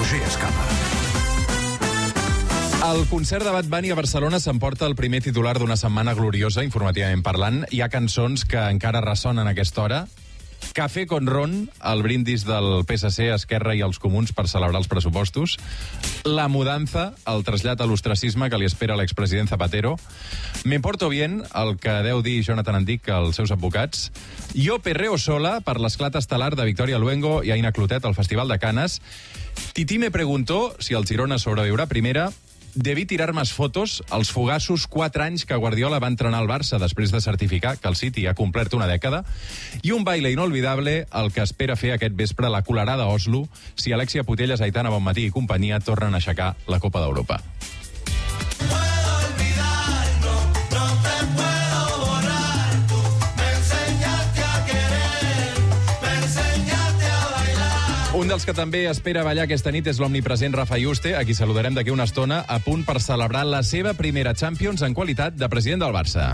Roger Escapa. El concert de Bad Bunny a Barcelona s'emporta el primer titular d'una setmana gloriosa, informativament parlant. Hi ha cançons que encara ressonen a aquesta hora. Café con ron, el brindis del PSC, Esquerra i els Comuns per celebrar els pressupostos. La mudanza, el trasllat a l'ostracisme que li espera l'expresident Zapatero. Me porto bien, el que deu dir Jonathan Andic als seus advocats. Yo perreo sola, per l'esclat estel·lar de Victoria Luengo i Aina Clotet al Festival de Canes. Tití me preguntó si el Girona sobreviurà primera. Debí tirar más fotos als fugassos 4 anys que Guardiola va entrenar al Barça després de certificar que el City ha complert una dècada, i un baile inolvidable el que espera fer aquest vespre la Colerada a Oslo si Alexia Putellas, Aitana Bonmatí i companyia tornen a aixecar la Copa d'Europa. Un dels que també espera ballar aquesta nit és l'omnipresent Rafa Yuste, a qui saludarem d'aquí una estona, a punt per celebrar la seva primera Champions en qualitat de president del Barça.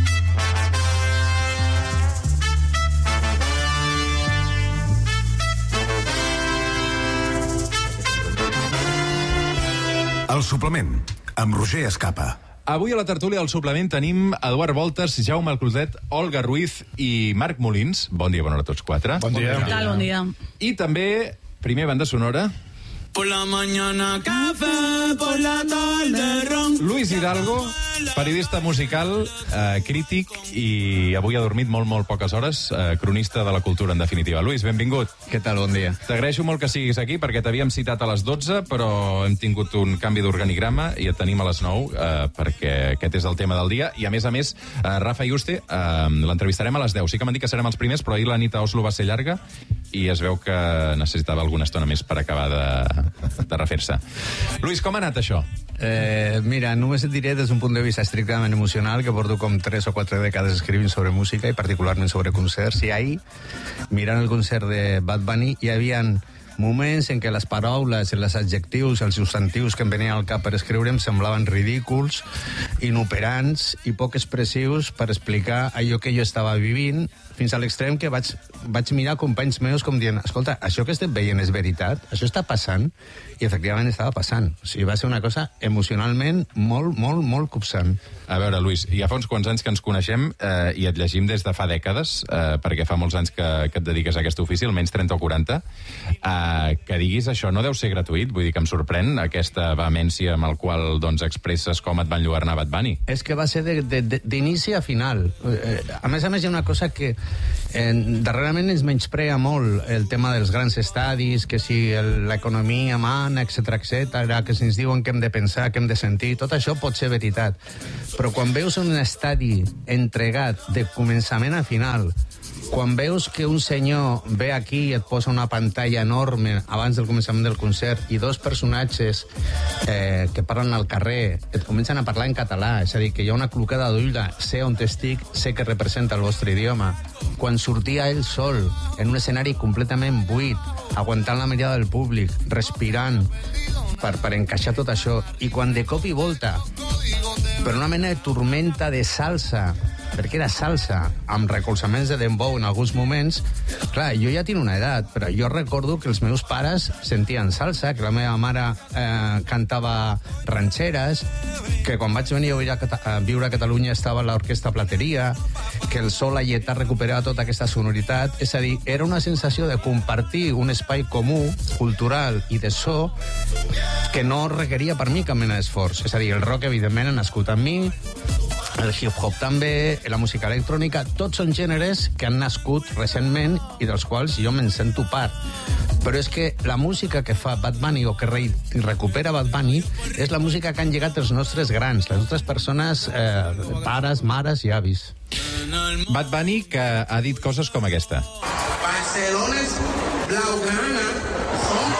El suplement, amb Roger Escapa. Avui a la tertúlia del suplement tenim Eduard Voltes, Jaume Clotet, Olga Ruiz i Marc Molins. Bon dia, bona hora a tots 4. Bon dia. Què tal, bon dia. I també, primer banda sonora... Por la mañana café, por la tarde ron. Luis Hidalgo, periodista musical, crític i avui ha dormit molt poques hores, cronista de la cultura, en definitiva. Luis, benvingut. Què tal, bon dia. T'agraeixo molt que siguis aquí perquè t'havíem citat a les 12, però hem tingut un canvi d'organigrama i et tenim a les 9 perquè aquest és el tema del dia. I a més, Rafa Yuste l'entrevistarem a les 10. Sí que m'han dit que serem els primers, però ahir la nit a Oslo va ser llarga i es veu que necessitava alguna estona més per acabar de refer-se. Luis, com ha anat això? Mira, només et diré des d'un punt de vista estrictament emocional que porto com 3 o 4 dècades escrivint sobre música i particularment sobre concerts, i ahir, mirant el concert de Bad Bunny, hi havia moments en què les paraules, els adjectius, els substantius que em venien al cap per escriure em semblaven ridículs, inoperants i poc expressius per explicar allò que jo estava vivint, fins a l'extrem que vaig mirar companys meus com dient, escolta, això que estem veient és veritat? Això està passant? I efectivament estava passant. O sigui, va ser una cosa emocionalment molt copsant. A veure, Luis, ja fa uns quants anys que ens coneixem i et llegim des de fa dècades, perquè fa molts anys que et dediques a aquest ofici, almenys 30 o 40. Que diguis això no deu ser gratuït, vull dir que em sorprèn aquesta vehemència amb el qual doncs, expresses com et van lluernar Bad Bunny. És que va ser d'inici a final. A més, hi ha una cosa que darrerament ens menysprea molt, el tema dels grans estadis, que si l'economia mana, etc, que si ens diuen què hem de pensar, què hem de sentir, tot això pot ser veritat. Però quan veus un estadi entregat de començament a final, quan veus que un senyor ve aquí i et posa una pantalla enorme abans del començament del concert i dos personatges que parlen al carrer et comencen a parlar en català, és a dir, que hi ha una clocada d'ull de sé on estic, sé que representa el vostre idioma. Quan sortia ell sol en un escenari completament buit, aguantant la mirada del públic, respirant per encaixar tot això, i quan de cop i volta, per una mena de tormenta de salsa, perquè era salsa, amb recolzaments de dembow en alguns moments, clar, jo ja tinc una edat, però jo recordo que els meus pares sentien salsa, que la meva mare cantava ranxeres, que quan vaig venir a viure a Catalunya estava l'Orquestra Plateria, que el sol laietà recuperava tota aquesta sonoritat, és a dir, era una sensació de compartir un espai comú, cultural i de so, que no requeria per mi cap mena d'esforç. És a dir, el rock, evidentment, ha nascut amb mi, el hip-hop també, la música electrònica, tots són gèneres que han nascut recentment i dels quals jo me'n sento part. Però és que la música que fa Bad Bunny o que recupera Bad Bunny és la música que han llegat els nostres grans, les nostres persones, pares, mares i avis. Bad Bunny que ha dit coses com aquesta. Barcelona és blaugrana, som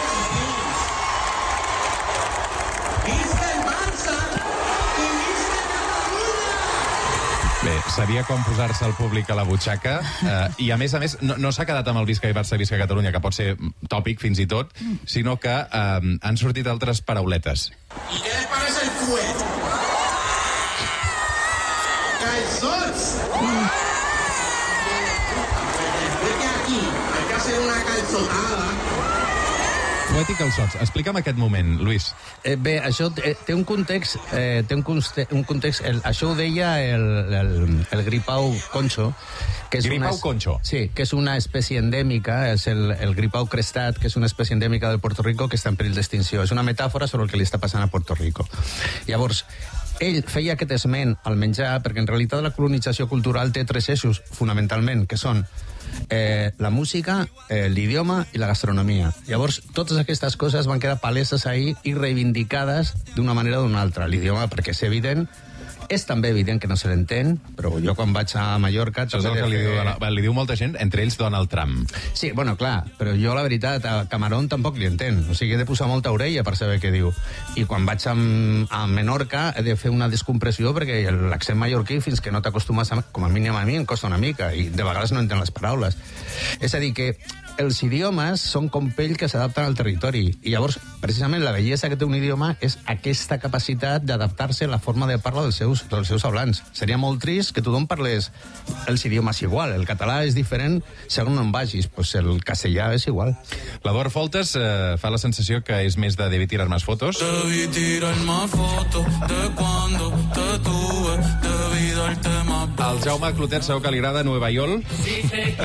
Bé, sabia com posar-se el públic a la butxaca i a més no s'ha quedat amb el Visca i Barça, Visca Catalunya, que pot ser tòpic fins i tot, sinó que han sortit altres parauletes. ¿Y qué les parece el fuet? ¡Calzots! Es que aquí hay que hacer una calzotada. Poètic als sots. Explica'm aquest moment, Lluís. Bé, això té un context... Això ho deia el gripau concho, que és Gripau concho. Sí, que és una espècie endèmica, és el gripau crestat, que és una espècie endèmica de Puerto Rico que està en perill d'extinció. És una metàfora sobre el que li està passant a Puerto Rico. Llavors, ell feia aquest esment al menjar perquè en realitat la colonització cultural té 3 eixos, fonamentalment, que són la música, l'idioma i la gastronomia. Llavors, totes aquestes coses van quedar paleses ahir i reivindicades d'una manera o d'una altra. L'idioma, perquè és evident, és també evident que no se l'entén, però jo quan vaig a Mallorca... Això és el que li diu molta gent, entre ells Donald Trump. Sí, bueno, clar, però jo la veritat a Camarón tampoc li entén, o sigui, he de posar molta orella per saber què diu. I quan vaig a Menorca he de fer una descompressió perquè l'accent mallorquí, fins que no t'acostumes, com a mínim a mi, em costa una mica, i de vegades no entenc les paraules. És a dir, que els idiomes són com pell que s'adapten al territori. I llavors, precisament, la bellesa que té un idioma és aquesta capacitat d'adaptar-se a la forma de parla dels seus hablants. Seria molt trist que tothom parlés els idiomes igual. El català és diferent segons on vagis. Pues el castellà és igual. L'Eduard Foltes fa la sensació que és més de debí tirar más fotos. Debí tirar más fotos de cuando te tuve, debí darte más. Al Jaume Clotet segur que li agrada Nueva York.